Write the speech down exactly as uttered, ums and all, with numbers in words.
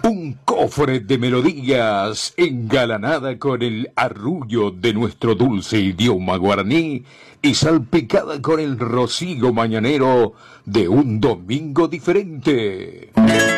Un cofre de melodías engalanada con el arrullo de nuestro dulce idioma guaraní y salpicada con el rocío mañanero de un domingo diferente.